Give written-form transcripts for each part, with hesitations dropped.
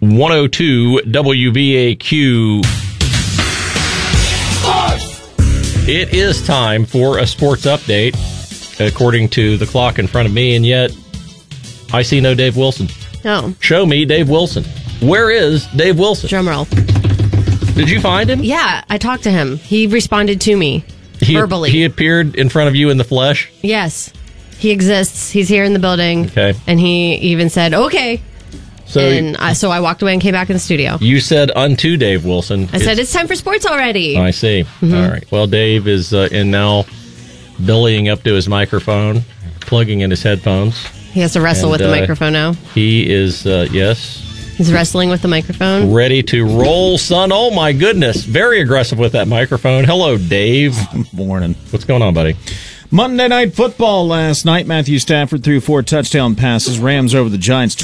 102 WBAQ. It is time for a sports update, according to the clock in front of me, and yet I see no Dave Wilson. No. Show me Dave Wilson. Where is Dave Wilson? Drum roll. Did you find him? Yeah, I talked to him. He responded to me verbally. He appeared in front of you in the flesh? Yes. He exists. He's here in the building. Okay. And he even said, okay. So I walked away and came back in the studio. You said unto Dave Wilson. I said, it's time for sports already. I see. Mm-hmm. All right. Well, Dave is in now bellying up to his microphone, plugging in his headphones. He has to wrestle with the microphone now. He is, yes. He's wrestling with the microphone. Ready to roll, son. Oh, my goodness. Very aggressive with that microphone. Hello, Dave. Morning. What's going on, buddy? Monday Night Football last night. Matthew Stafford threw 4 touchdown passes. Rams over the Giants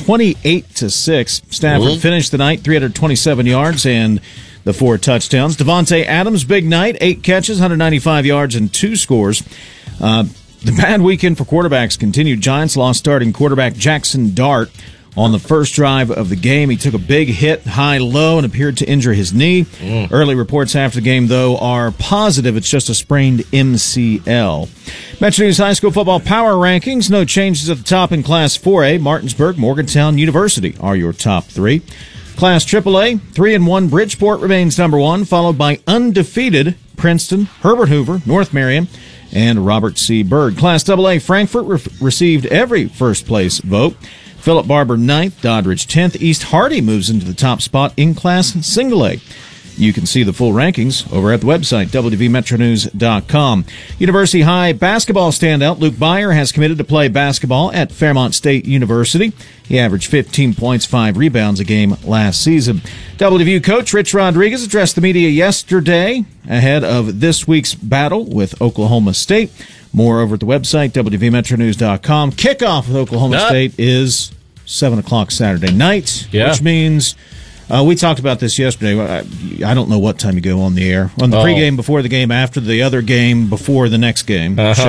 28-6. Stafford finished the night 327 yards and the 4 touchdowns. Devontae Adams, big night, 8 catches, 195 yards and 2 scores. The bad weekend for quarterbacks continued. Giants lost starting quarterback Jackson Dart on the first drive of the game. He took a big hit, high-low, and appeared to injure his knee. Early reports after the game, though, are positive it's just a sprained MCL. Metro News High School Football Power Rankings. No changes at the top in Class 4A. Martinsburg, Morgantown, University are your top 3. Class AAA, 3-1 Bridgeport remains number 1, followed by undefeated Princeton, Herbert Hoover, North Marion, and Robert C. Byrd. Class AA, Frankfort received every first-place vote. Philip Barber 9th, Doddridge 10th. East Hardy moves into the top spot in Class Single A. You can see the full rankings over at the website, wvmetronews.com. University High basketball standout Luke Byer has committed to play basketball at Fairmont State University. He averaged 15 points, 5 rebounds a game last season. WVU coach Rich Rodriguez addressed the media yesterday ahead of this week's battle with Oklahoma State. More over at the website, wvmetronews.com. Kickoff with Oklahoma State is 7 o'clock Saturday night, which means we talked about this yesterday. I don't know what time you go on the air. On the pregame, before the game, after the other game, before the next game. As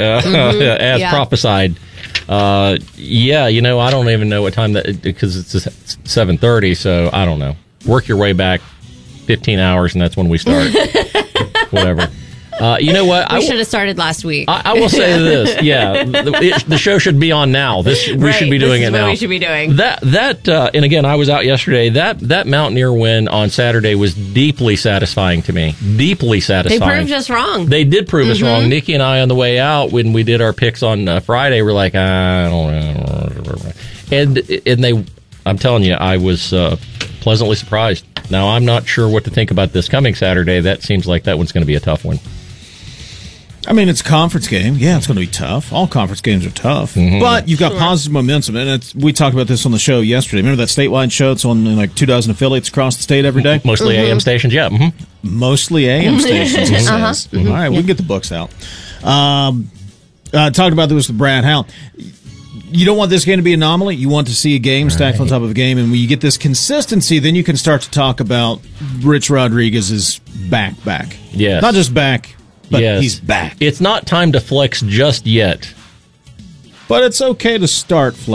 prophesied. I don't even know what time that, because it's 7:30, so I don't know. Work your way back 15 hours, and that's when we start. Whatever. You know what? We should have started last week. I will say this. Yeah, the show should be on now. We should be doing it now. We should be doing that. And again, I was out yesterday. That Mountaineer win on Saturday was deeply satisfying to me. Deeply satisfying. They proved us wrong. They did prove us wrong. Nikki and I on the way out when we did our picks on Friday were like, I don't know. And they, I'm telling you, I was pleasantly surprised. Now I'm not sure what to think about this coming Saturday. That seems like that one's going to be a tough one. I mean, it's a conference game. Yeah, it's going to be tough. All conference games are tough. But you've got positive momentum. And we talked about this on the show yesterday. Remember that statewide show? It's on like 2 dozen affiliates across the state every day? Mostly AM stations, yeah. Mostly AM stations, he says. All right, we can get the books out. Talked about this with Brad Howell. You don't want this game to be an anomaly. You want to see a game stacked on top of a game. And when you get this consistency, then you can start to talk about Rich Rodriguez's back. Yes. Not just back, but he's back. It's not time to flex just yet. But it's okay to start flexing.